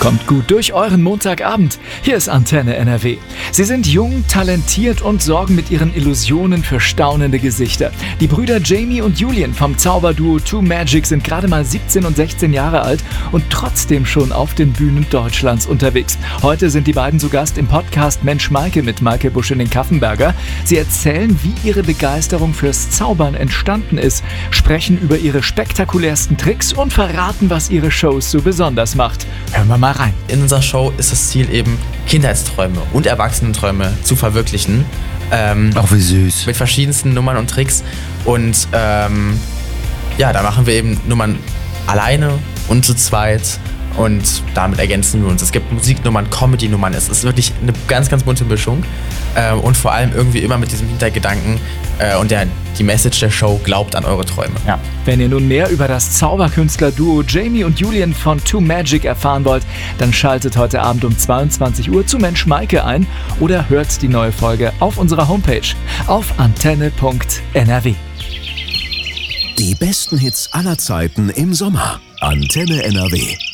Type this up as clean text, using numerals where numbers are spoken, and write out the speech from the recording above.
Kommt gut durch euren Montagabend. Hier ist Antenne NRW. Sie sind jung, talentiert und sorgen mit ihren Illusionen für staunende Gesichter. Die Brüder Jamie und Julian vom Zauberduo Two Magic sind gerade mal 17 und 16 Jahre alt und trotzdem schon auf den Bühnen Deutschlands unterwegs. Heute sind die beiden zu Gast im Podcast Mensch Maike mit Maike Buschelin-Kaffenberger. Sie erzählen, wie ihre Begeisterung fürs Zaubern entstanden ist, sprechen über ihre spektakulärsten Tricks und verraten, was ihre Shows so besonders macht. Hören wir mal rein. In unserer Show ist das Ziel eben, Kindheitsträume und Erwachsenenträume zu verwirklichen. Ach, wie süß. Mit verschiedensten Nummern und Tricks. Und da machen wir eben Nummern alleine und zu zweit. Und damit ergänzen wir uns. Es gibt Musiknummern, Comedy-Nummern. Es ist wirklich eine ganz, ganz bunte Mischung. Und vor allem irgendwie immer mit diesem Hintergedanken und die Message der Show: glaubt an eure Träume. Ja. Wenn ihr nun mehr über das Zauberkünstler-Duo Jamie und Julian von Two Magic erfahren wollt, dann schaltet heute Abend um 22 Uhr zu Mensch Maike ein oder hört die neue Folge auf unserer Homepage auf antenne.nrw. Die besten Hits aller Zeiten im Sommer. Antenne NRW.